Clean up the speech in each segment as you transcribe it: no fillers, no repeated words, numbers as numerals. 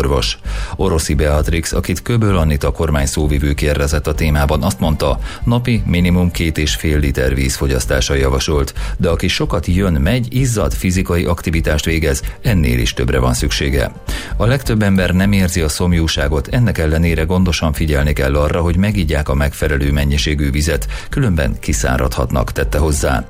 orvos. Oroszi Beatrix, akit Köböl Anita kormány szóvivő kérdezett a témában, azt mondta, napi minimum 2,5 liter víz fogyasztása javasolt, de aki sokat jön-megy, izzad, fizikai aktivitást végez, ennél is többre van szüksége. A legtöbb ember nem érzi a szomjúságot, ennek ellenére gondosan figyelni kell arra, hogy megígyják a megfelelő mennyiségű vizet, különben kiszáradhatnak, tette hozzá.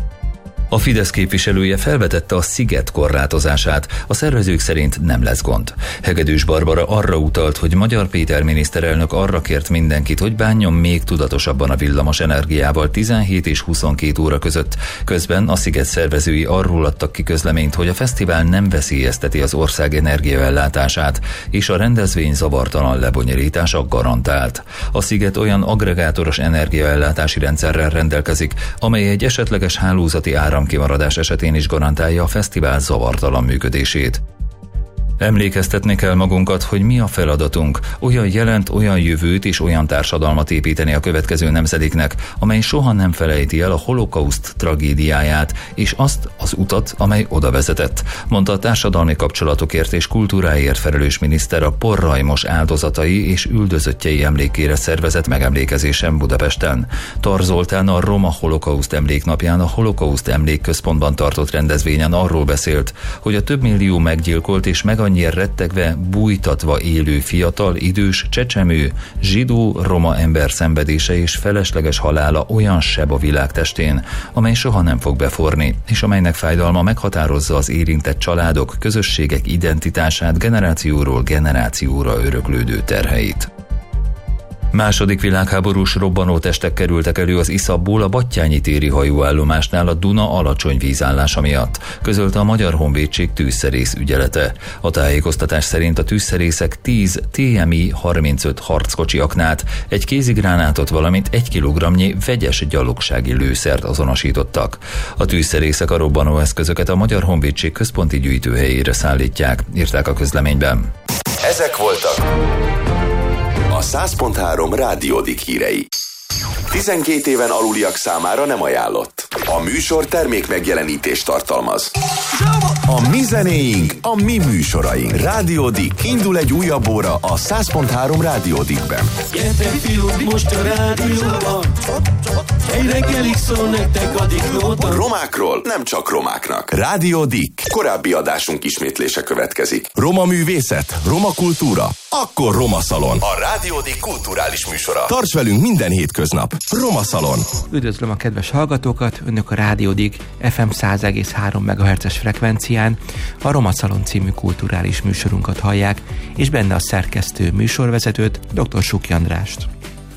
A Fidesz képviselője felvetette a sziget korlátozását, a szervezők szerint nem lesz gond. Hegedűs Barbara arra utalt, hogy Magyar Péter miniszterelnök arra kért mindenkit, hogy bánjon még tudatosabban a villamos energiával 17 és 22 óra között. Közben a sziget szervezői arról adtak ki közleményt, hogy a fesztivál nem veszélyezteti az ország energiaellátását, és a rendezvény zavartalan lebonyolítása garantált. A sziget olyan agregátoros energiaellátási rendszerrel rendelkezik, amely egy esetleges hálózati áramkimaradás esetén is garantálja a fesztivál zavartalan működését. Emlékeztetni kell magunkat, hogy mi a feladatunk, olyan jelent, olyan jövőt és olyan társadalmat építeni a következő nemzedéknek, amely soha nem felejti el a holokauszt tragédiáját és azt az utat, amely oda vezetett, mondta a társadalmi kapcsolatokért és kultúráért felelős miniszter a porrajmos áldozatai és üldözöttjei emlékére szervezett megemlékezésen Budapesten. Tar Zoltán a Roma Holokauszt Emléknapján a Holokauszt Emlékközpontban tartott rendezvényen arról beszélt, hogy a több millió meggyilkolt és annyira rettegve, bújtatva élő fiatal, idős, csecsemő, zsidó, roma ember szenvedése és felesleges halála olyan seb a világ testén, amely soha nem fog beforni, és amelynek fájdalma meghatározza az érintett családok, közösségek identitását, generációról generációra öröklődő terheit. Második világháborús robbanótestek kerültek elő az Iszapból a Battyányi téri hajóállomásnál a Duna alacsony vízállása miatt, közölte a Magyar Honvédség tűzszerész ügyelete. A tájékoztatás szerint a tűzszerészek 10 TMI 35 harckocsi aknát, egy kézigránátot, valamint 1 kilogramnyi vegyes gyalogsági lőszert azonosítottak. A tűzszerészek a robbanóeszközöket a Magyar Honvédség központi gyűjtőhelyére szállítják, írták a közleményben. Ezek voltak a 100.3 Rádiódik hírei. 12 éven aluliak számára nem ajánlott. A műsor termék megjelenítést tartalmaz. A mi zenéink, a mi műsoraink. Rádiódik. Indul egy újabb óra a 100.3 Rádiódikben. Gyertek fiúk, most a rádióban. Egy reggelig szól nektek a diklóban. Romákról nem csak romáknak. Rádiódik. Korábbi adásunk ismétlése következik. Roma művészet, roma kultúra, akkor Roma Szalon. A Rádiódik kulturális műsora. Tarts velünk minden hétköznap. Roma Szalon. Üdvözlöm a kedves hallgatókat, önök a Rádiódik FM 100,3 MHz-es frekvencián a Roma Szalon című kulturális műsorunkat hallják, és benne a szerkesztő műsorvezetőt, dr. Suki Andrást.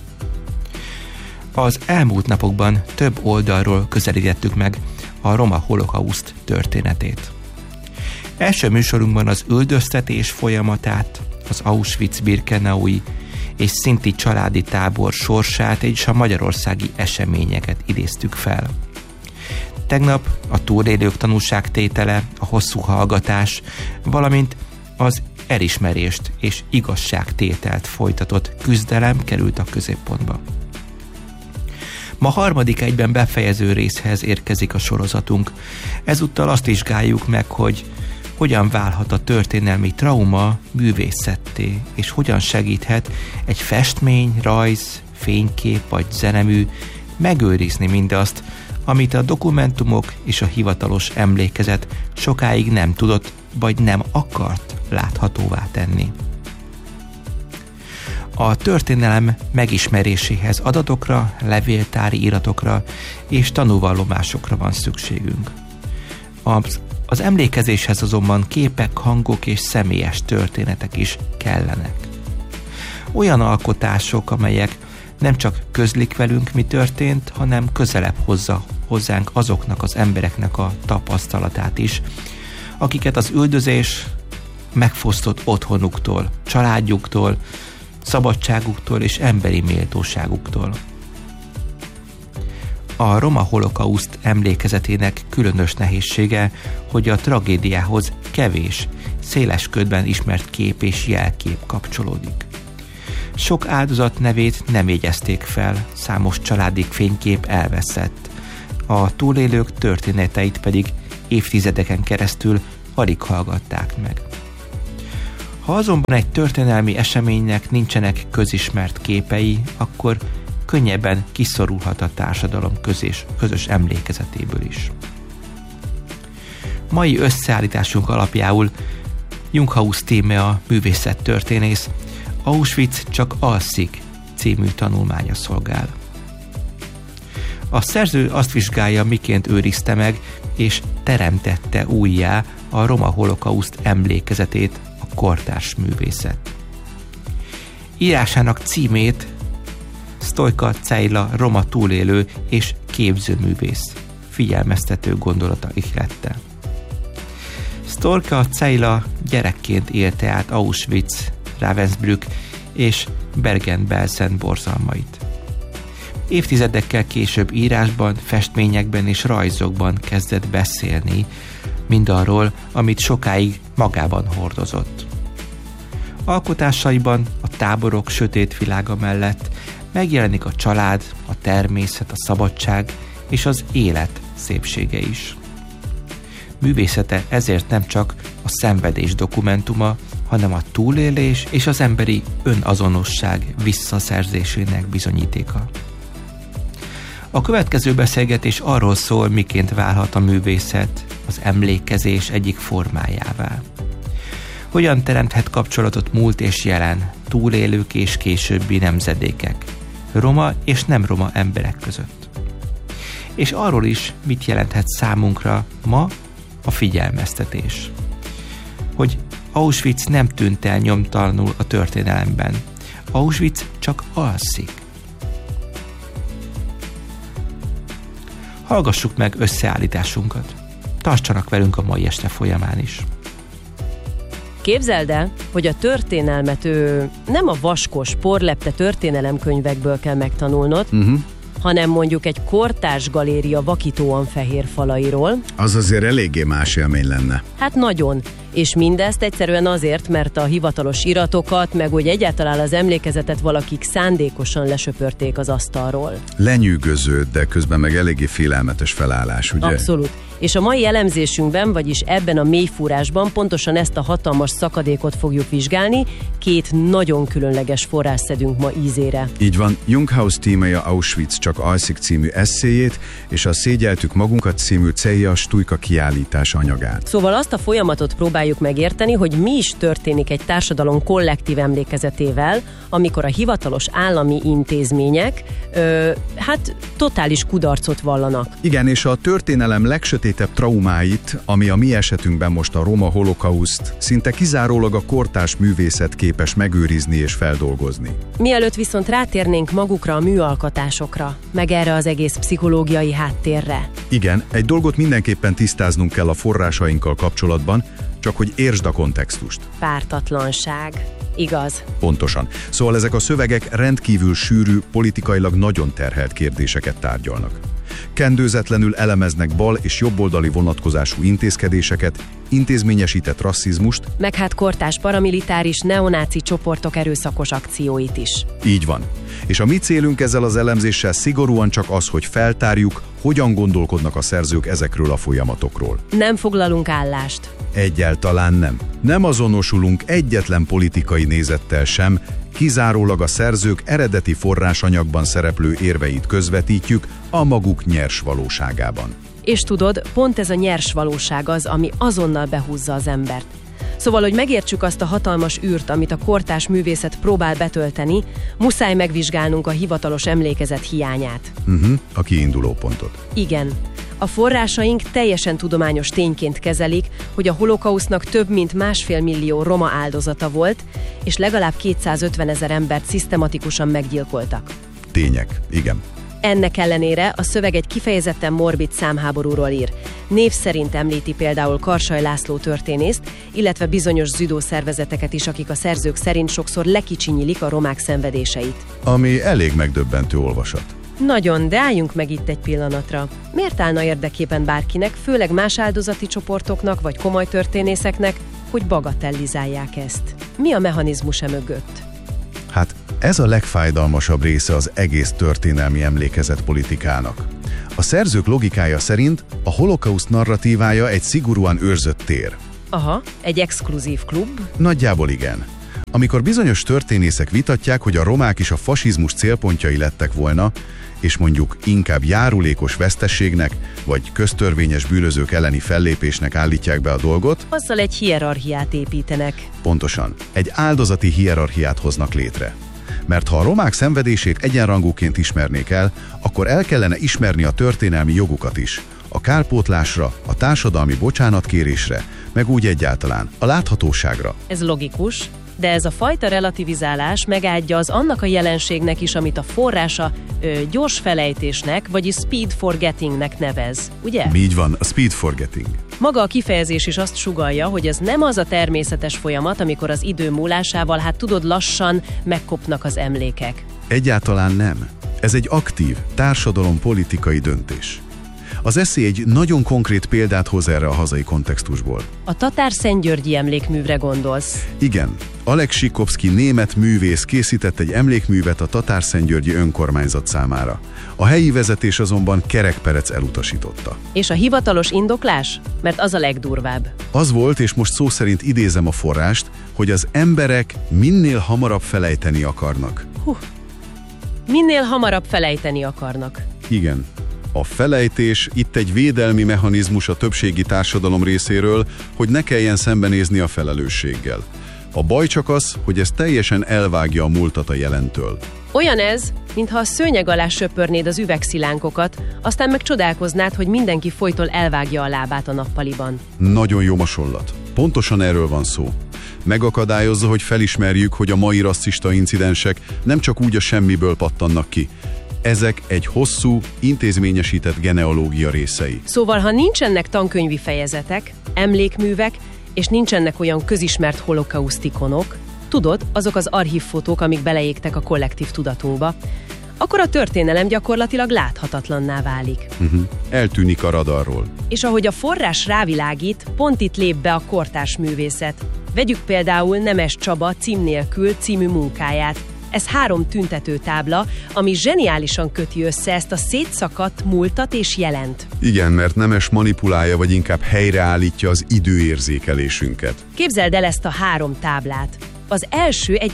Az elmúlt napokban több oldalról közelítettük meg a roma holokauszt történetét. Első műsorunkban az üldöztetés folyamatát, az Auschwitz-Birkenaui és szinti családi tábor sorsát és a magyarországi eseményeket idéztük fel. Tegnap a túlélők tanúságtétele, a hosszú hallgatás, valamint az elismerést és igazságtételt folytatott küzdelem került a középpontba. Ma harmadik egyben befejező részhez érkezik a sorozatunk. Ezúttal azt vizsgáljuk meg, hogy hogyan válhat a történelmi trauma művészetté, és hogyan segíthet egy festmény, rajz, fénykép vagy zenemű megőrizni mindazt, amit a dokumentumok és a hivatalos emlékezet sokáig nem tudott vagy nem akart láthatóvá tenni. A történelem megismeréséhez adatokra, levéltári iratokra és tanúvallomásokra van szükségünk. Az emlékezéshez azonban képek, hangok és személyes történetek is kellenek. Olyan alkotások, amelyek nem csak közlik velünk, mi történt, hanem közelebb hozza hozzánk azoknak az embereknek a tapasztalatát is, akiket az üldözés megfosztott otthonuktól, családjuktól, szabadságuktól és emberi méltóságuktól. A roma holokauszt emlékezetének különös nehézsége, hogy a tragédiához kevés, széles körben ismert kép és jelkép kapcsolódik. Sok áldozat nevét nem jegyezték fel, számos családi fénykép elveszett, a túlélők történeteit pedig évtizedeken keresztül alig hallgatták meg. Ha azonban egy történelmi eseménynek nincsenek közismert képei, akkor könnyebben kiszorulhat a társadalom közös emlékezetéből is. Mai összeállításunk alapjául Junghaus Tímea művészettörténész Auschwitz csak alszik című tanulmánya szolgál. A szerző azt vizsgálja, miként őrizte meg és teremtette újjá a roma holokauszt emlékezetét a kortárs művészet. Írásának címét Stojka Cejla roma túlélő és képzőművész figyelmeztető gondolata ihlette. Stojka Cejla gyerekként élte át Auschwitz, Ravensbrück és Bergen-Belsen borzalmait. Évtizedekkel később írásban, festményekben és rajzokban kezdett beszélni mindarról, amit sokáig magában hordozott. Alkotásaiban a táborok sötét világa mellett megjelenik a család, a természet, a szabadság és az élet szépsége is. Művészete ezért nem csak a szenvedés dokumentuma, hanem a túlélés és az emberi önazonosság visszaszerzésének bizonyítéka. A következő beszélgetés arról szól, miként válhat a művészet az emlékezés egyik formájává. Hogyan teremthet kapcsolatot múlt és jelen, túlélők és későbbi nemzedékek, roma és nem roma emberek között. És arról is, mit jelenthet számunkra ma a figyelmeztetés. Hogy Auschwitz nem tűnt el nyomtalanul a történelemben. Auschwitz csak alszik. Hallgassuk meg összeállításunkat. Tartsanak velünk a mai este folyamán is. Képzeld el, hogy a történelmet nem a vaskos, porlepte történelemkönyvekből kell megtanulnod, hanem mondjuk egy kortárs galéria vakítóan fehér falairól. Az azért eléggé más élmény lenne. Hát nagyon. És mindezt egyszerűen azért, mert a hivatalos iratokat, meg úgy egyáltalán az emlékezetet valakik szándékosan lesöpörték az asztalról. Lenyűgöző, de közben meg eléggé félelmetes felállás, ugye? Abszolút. És a mai elemzésünkben, vagyis ebben a mélyfúrásban pontosan ezt a hatalmas szakadékot fogjuk vizsgálni, két nagyon különleges forrás szedünk ma ízére. Így van, Junghaus Tímea Auschwitz csak alszik című esszéjét, és a Szégyeltük magunkat című Cejla Stujka kiállítás anyagát. Szóval azt a folyamatot próbáljuk megérteni, hogy mi is történik egy társadalom kollektív emlékezetével, amikor a hivatalos állami intézmények totális kudarcot vallanak. Igen, és a történelem legsötétebb traumáit, ami a mi esetünkben most a roma holokauszt, szinte kizárólag a kortárs művészet képes megőrizni és feldolgozni. Mielőtt viszont rátérnénk magukra a műalkotásokra, meg erre az egész pszichológiai háttérre. Igen, egy dolgot mindenképpen tisztáznunk kell a forrásainkkal kapcsolatban, csak hogy értsd a kontextust. Pártatlanság. Igaz. Pontosan. Szóval ezek a szövegek rendkívül sűrű, politikailag nagyon terhelt kérdéseket tárgyalnak. Kendőzetlenül elemeznek bal- és jobboldali vonatkozású intézkedéseket, intézményesített rasszizmust, meg hát kortárs paramilitáris, neonáci csoportok erőszakos akcióit is. Így van. És a mi célunk ezzel az elemzéssel szigorúan csak az, hogy feltárjuk, hogyan gondolkodnak a szerzők ezekről a folyamatokról. Nem foglalunk állást. Egyáltalán nem. Nem azonosulunk egyetlen politikai nézettel sem, kizárólag a szerzők eredeti forrásanyagban szereplő érveit közvetítjük a maguk nyers valóságában. És tudod, pont ez a nyers valóság az, ami azonnal behúzza az embert. Szóval, hogy megértsük azt a hatalmas űrt, amit a kortárs művészet próbál betölteni, muszáj megvizsgálnunk a hivatalos emlékezet hiányát. A kiinduló pontot. Igen. A forrásaink teljesen tudományos tényként kezelik, hogy a holokausznak több mint 1,5 millió roma áldozata volt, és legalább 250 000 embert szisztematikusan meggyilkoltak. Tények, igen. Ennek ellenére a szöveg egy kifejezetten morbid számháborúról ír. Név szerint említi például Karsai László történészt, illetve bizonyos zsidó szervezeteket is, akik a szerzők szerint sokszor lekicsinyilik a romák szenvedéseit. Ami elég megdöbbentő olvasat. Nagyon, de álljunk meg itt egy pillanatra. Miért állna érdekében bárkinek, főleg más áldozati csoportoknak vagy komoly történészeknek, hogy bagatellizálják ezt? Mi a mechanizmus mögött? Hát ez a legfájdalmasabb része az egész történelmi emlékezetpolitikának. A szerzők logikája szerint a holokauszt narratívája egy szigorúan őrzött tér. Aha, egy exkluzív klub? Nagyjából igen. Amikor bizonyos történészek vitatják, hogy a romák is a fasizmus célpontjai lettek volna, és mondjuk inkább járulékos vesztességnek, vagy köztörvényes bűnözők elleni fellépésnek állítják be a dolgot, Azzal egy hierarchiát építenek. pontosan, egy áldozati hierarchiát hoznak létre. Mert ha a romák szenvedését egyenrangúként ismernék el, akkor el kellene ismerni a történelmi jogukat is, a kárpótlásra, a társadalmi bocsánatkérésre, meg úgy egyáltalán a láthatóságra. Ez logikus, de ez a fajta relativizálás megáldja az annak a jelenségnek is, amit a forrása gyors felejtésnek, vagyis speed forgettingnek nevez, ugye? Így van, a speed forgetting. Maga a kifejezés is azt sugallja, hogy ez nem az a természetes folyamat, amikor az idő múlásával, hát tudod, lassan megkopnak az emlékek. Egyáltalán nem. Ez egy aktív, társadalompolitikai döntés. Az esszé egy nagyon konkrét példát hoz erre a hazai kontextusból. A tatárszentgyörgyi emlékművre gondolsz? Igen, Alek Sikovszky német művész készített egy emlékművet a tatárszentgyörgyi önkormányzat számára. A helyi vezetés azonban kerekperec elutasította. És a hivatalos indoklás? Mert az a legdurvább. Az volt, és most szó szerint idézem a forrást, hogy az emberek minél hamarabb felejteni akarnak. Minél hamarabb felejteni akarnak. Igen. A felejtés itt egy védelmi mechanizmus a többségi társadalom részéről, hogy ne kelljen szembenézni a felelősséggel. A baj csak az, hogy ez teljesen elvágja a múltat a jelentől. Olyan ez, mintha a szőnyeg alá söpörnéd az üvegszilánkokat, aztán meg csodálkoznád, hogy mindenki folytól elvágja a lábát a nappaliban. Nagyon jó hasonlat. Pontosan erről van szó. Megakadályozza, hogy felismerjük, hogy a mai rasszista incidensek nem csak úgy a semmiből pattannak ki. Ezek egy hosszú, intézményesített genealógia részei. Szóval, ha nincsenek tankönyvi fejezetek, emlékművek, és nincsenek olyan közismert holokausztikonok, tudod, azok az archívfotók, amik beleégtek a kollektív tudatunkba, akkor a történelem gyakorlatilag láthatatlanná válik. Eltűnik a radarról. És ahogy a forrás rávilágít, pont itt lép be a kortárs művészet. Vegyük például Nemes Csaba Cím nélkül című munkáját. Ez 3 tüntetőtábla, ami zseniálisan köti össze ezt a szétszakadt múltat és jelent. Igen, mert Nemes manipulálja, vagy inkább helyreállítja az időérzékelésünket. Képzeld el ezt a 3 táblát. Az első egy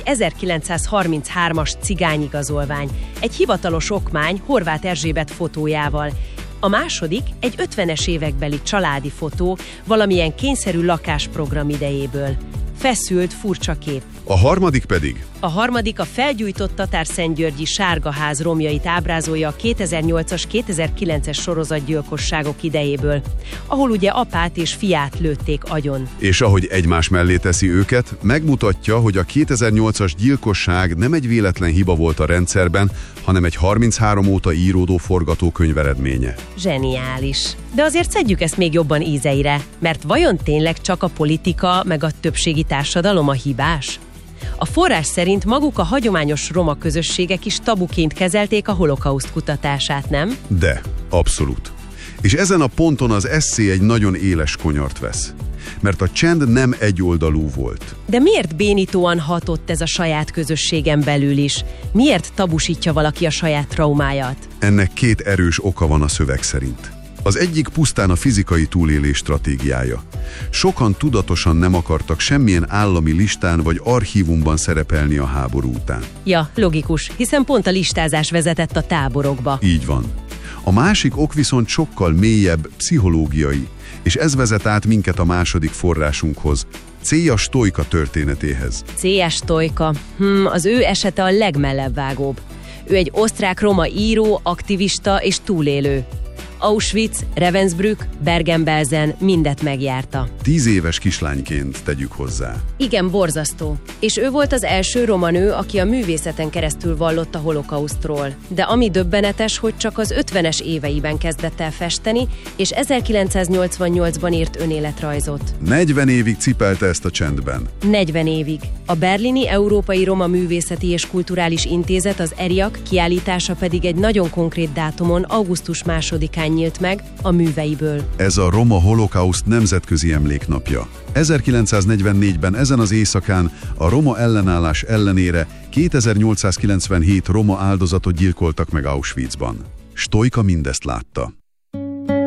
1933-as cigányigazolvány, egy hivatalos okmány Horváth Erzsébet fotójával. A második egy 50-es évekbeli családi fotó valamilyen kényszerű lakásprogram idejéből. Feszült, furcsa kép. A harmadik pedig? A harmadik a felgyújtott tatárszentgyörgyi Sárgaház romjait ábrázolja a 2008-as, 2009-es sorozatgyilkosságok idejéből, ahol ugye apát és fiát lőtték agyon. És ahogy egymás mellé teszi őket, megmutatja, hogy a 2008-as gyilkosság nem egy véletlen hiba volt a rendszerben, hanem egy 33 óta íródó forgatókönyv eredménye. Zseniális. De azért szedjük ezt még jobban ízeire, mert vajon tényleg csak a politika meg a többségi társadalom a hibás? A forrás szerint maguk a hagyományos roma közösségek is tabuként kezelték a holokauszt kutatását, nem? De, abszolút. És ezen a ponton az esszé egy nagyon éles konyart vesz. Mert a csend nem egyoldalú volt. De miért bénítóan hatott ez a saját közösségen belül is? Miért tabusítja valaki a saját traumáját? Ennek 2 erős oka van a szöveg szerint. Az egyik pusztán a fizikai túlélés stratégiája. Sokan tudatosan nem akartak semmilyen állami listán vagy archívumban szerepelni a háború után. Ja, logikus, hiszen pont a listázás vezetett a táborokba. Így van. A másik ok viszont sokkal mélyebb, pszichológiai, és ez vezet át minket a második forrásunkhoz, Céja Stojka történetéhez. Céja Stojka, az ő esete a legmellebbvágóbb. Ő egy osztrák-roma író, aktivista és túlélő. Auschwitz, Ravensbrück, Bergen-Belsen mindet megjárta. 10 éves kislányként tegyük hozzá. Igen, borzasztó. És ő volt az első roma nő, aki a művészeten keresztül vallott a holokausztról. De ami döbbenetes, hogy csak az 50-es éveiben kezdett el festeni, és 1988-ban írt önéletrajzot. 40 évig cipelte ezt a csendben. 40 évig. A berlini Európai Roma Művészeti és Kulturális Intézet, az ERIAK kiállítása pedig egy nagyon konkrét dátumon, augusztus 2-án nyílt meg a műveiből. Ez a Roma Holokauszt nemzetközi emléknapja. 1944-ben ezen az éjszakán a roma ellenállás ellenére 2897 roma áldozatot gyilkoltak meg Auschwitzban. Stojka mindezt látta.